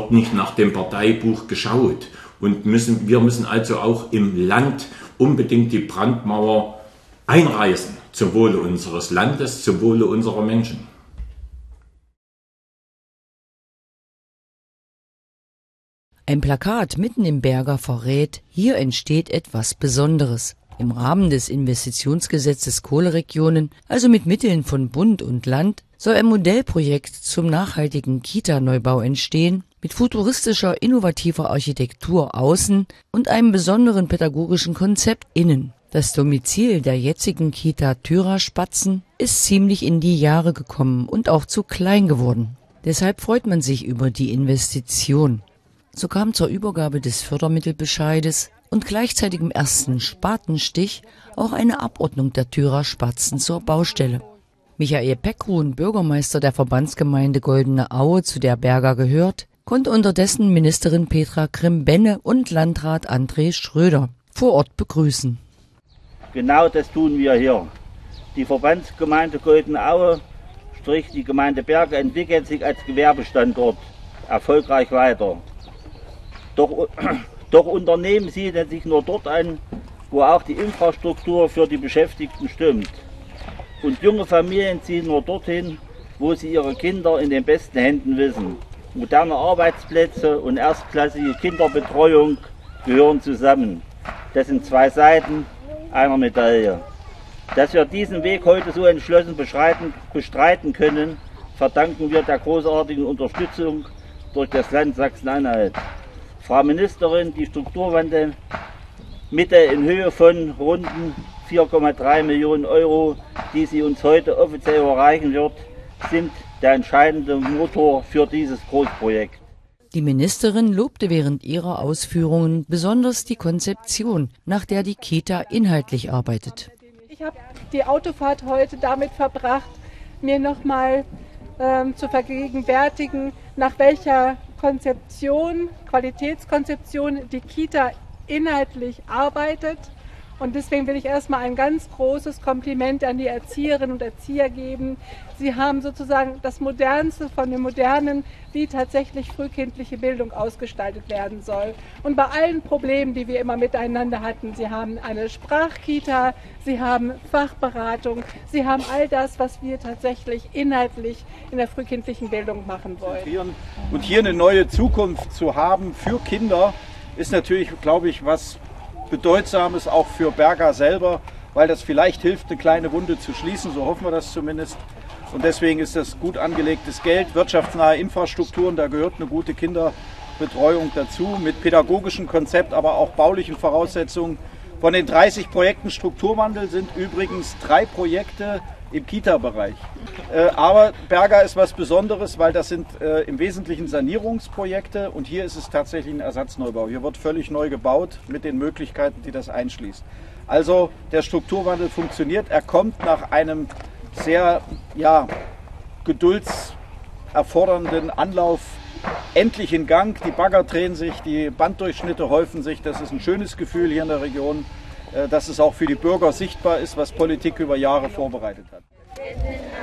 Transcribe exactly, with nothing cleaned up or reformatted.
wird nicht nach dem Parteibuch geschaut. Und müssen, wir müssen also auch im Land unbedingt die Brandmauer einreißen, zum Wohle unseres Landes, zum Wohle unserer Menschen. Ein Plakat mitten im Berger verrät, hier entsteht etwas Besonderes. Im Rahmen des Investitionsgesetzes Kohleregionen, also mit Mitteln von Bund und Land, soll ein Modellprojekt zum nachhaltigen Kita-Neubau entstehen, mit futuristischer, innovativer Architektur außen und einem besonderen pädagogischen Konzept innen. Das Domizil der jetzigen Kita Thüra-Spatzen ist ziemlich in die Jahre gekommen und auch zu klein geworden. Deshalb freut man sich über die Investition. So kam zur Übergabe des Fördermittelbescheides und gleichzeitigem ersten Spatenstich auch eine Abordnung der Thüra-Spatzen zur Baustelle. Michael Peckruhn, Bürgermeister der Verbandsgemeinde Goldene Aue, zu der Berger gehört, konnte unterdessen Ministerin Petra Grimm-Benne und Landrat André Schröder vor Ort begrüßen. Genau das tun wir hier. Die Verbandsgemeinde Goldene Aue, strich die Gemeinde Berger, entwickelt sich als Gewerbestandort erfolgreich weiter. Doch, doch Unternehmen siedeln sich nur dort an, wo auch die Infrastruktur für die Beschäftigten stimmt. Und junge Familien ziehen nur dorthin, wo sie ihre Kinder in den besten Händen wissen. Moderne Arbeitsplätze und erstklassige Kinderbetreuung gehören zusammen. Das sind zwei Seiten einer Medaille. Dass wir diesen Weg heute so entschlossen bestreiten können, verdanken wir der großartigen Unterstützung durch das Land Sachsen-Anhalt. Frau Ministerin, die Strukturwandelmittel in Höhe von rund vier Komma drei Millionen Euro, die sie uns heute offiziell überreichen wird, sind der entscheidende Motor für dieses Großprojekt. Die Ministerin lobte während ihrer Ausführungen besonders die Konzeption, nach der die Kita inhaltlich arbeitet. Ich habe die Autofahrt heute damit verbracht, mir nochmal ähm, zu vergegenwärtigen, nach welcher Konzeption, Qualitätskonzeption die Kita inhaltlich arbeitet. Und deswegen will ich erstmal ein ganz großes Kompliment an die Erzieherinnen und Erzieher geben. Sie haben sozusagen das Modernste von dem Modernen, wie tatsächlich frühkindliche Bildung ausgestaltet werden soll. Und bei allen Problemen, die wir immer miteinander hatten, Sie haben eine Sprachkita, Sie haben Fachberatung, Sie haben all das, was wir tatsächlich inhaltlich in der frühkindlichen Bildung machen wollen. Und hier eine neue Zukunft zu haben für Kinder, ist natürlich, glaube ich, was Bedeutsames auch für Berger selber, weil das vielleicht hilft, eine kleine Wunde zu schließen, so hoffen wir das zumindest. Und deswegen ist das gut angelegtes Geld, wirtschaftsnahe Infrastrukturen, da gehört eine gute Kinderbetreuung dazu, mit pädagogischem Konzept, aber auch baulichen Voraussetzungen. Von den dreißig Projekten Strukturwandel sind übrigens drei Projekte im Kita-Bereich. Äh, aber Berger ist was Besonderes, weil das sind äh, im Wesentlichen Sanierungsprojekte und hier ist es tatsächlich ein Ersatzneubau. Hier wird völlig neu gebaut mit den Möglichkeiten, die das einschließt. Also der Strukturwandel funktioniert, er kommt nach einem sehr ja, geduldserfordernden Anlauf endlich in Gang. Die Bagger drehen sich, die Banddurchschnitte häufen sich, das ist ein schönes Gefühl hier in der Region, dass es auch für die Bürger sichtbar ist, was Politik über Jahre vorbereitet hat.